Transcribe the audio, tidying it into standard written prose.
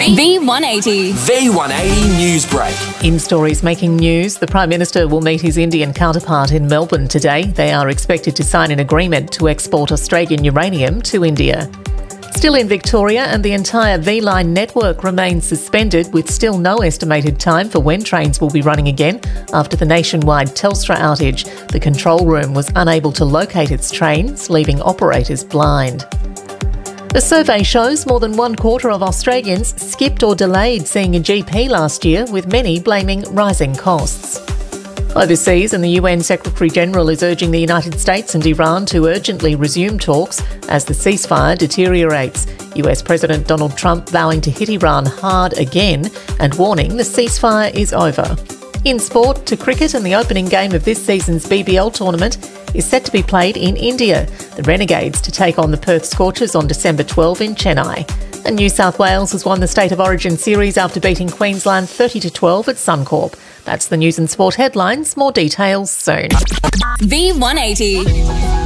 V180. V180 News Break. In stories making news, the Prime Minister will meet his Indian counterpart in Melbourne today. They are expected to sign an agreement to export Australian uranium to India. Still in Victoria, and the entire V-Line network remains suspended with still no estimated time for when trains will be running again after the nationwide Telstra outage. The control room was unable to locate its trains, leaving operators blind. A survey shows more than 1/4 of Australians skipped or delayed seeing a GP last year, with many blaming rising costs. Overseas, and the UN Secretary-General is urging the United States and Iran to urgently resume talks as the ceasefire deteriorates. US President Donald Trump vowing to hit Iran hard again and warning the ceasefire is over. In sport, to cricket, and the opening game of this season's BBL tournament is set to be played in India. The Renegades to take on the Perth Scorchers on December 12 in Chennai. And New South Wales has won the State of Origin series after beating Queensland 30-12 at Suncorp. That's the news and sport headlines. More details soon. V180.